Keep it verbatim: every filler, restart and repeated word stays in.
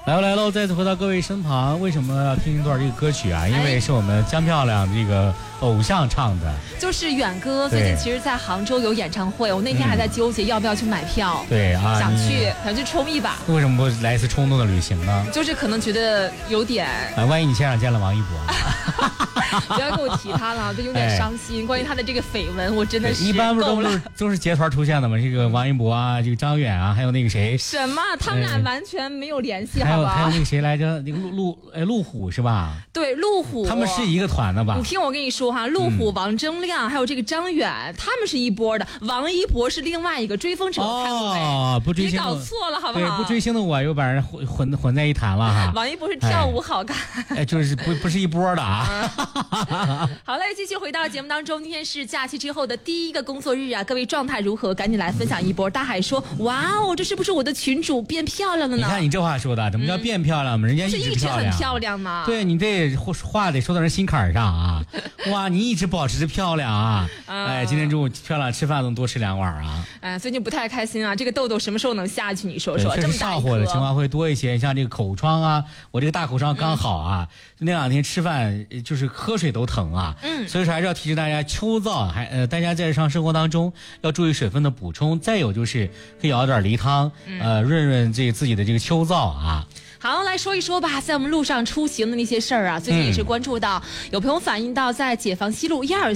来喽来喽，再次回到各位身旁。为什么要听一段这个歌曲啊？因为是我们江漂亮这个偶像唱的， 就是远哥最近其实在杭州有演唱会，我那天还在纠结要不要去买票。 嗯、对啊， 想去想去冲一把。 为什么不来一次冲动的旅行呢？ 就是可能觉得有点啊，万一你现场见了王一博、啊。 不要跟我提他了，就有点伤心。哎、关于他的这个绯闻，我真的是一般不是都是都是结团出现的吗？这个王一博啊，这个张远啊，还有那个谁？ 什么？他们俩完全没有联系，好吧？ 还有还有那个谁来着？那个陆陆哎陆虎是吧？ 对，陆虎， 他们是一个团的吧？ 你听我跟你说哈，陆虎、嗯、王铮亮还有这个张远，他们是一波的。王一博是另外一个追风者， 哦，不追星， 你搞错了好不好？ 对，不追星的我又把人混混混在一谈了哈。 王一博是跳舞好看， 哎，就是不不是一波的啊。 好嘞，继续回到节目当中，今天是假期之后的第一个工作日啊，各位状态如何？赶紧来分享一波。大海说：“哇哦，这是不是我的群主变漂亮了呢？” 你看你这话说的，怎么叫变漂亮嘛？嗯、人家一直漂亮， 很漂亮嘛。 对你这话得说到人心坎上啊！哇，你一直保持着漂亮啊！哎，今天中午漂亮吃饭能多吃两碗啊！ 哎，最近不太开心啊，这个痘痘什么时候能下去？你说说，这么大上火的情况会多一些，像这个口疮啊，我这个大口疮刚好啊，嗯、那两天吃饭就是喝水都疼啊。 嗯， 所以说还是要提示大家，秋燥还呃，大家在日常生活当中要注意水分的补充，再有就是可以熬点梨汤，呃，润润这自己的这个秋燥啊。 好，来说一说吧，在我们路上出行的那些事儿啊，最近也是关注到、嗯、有朋友反映到，在解放西路一二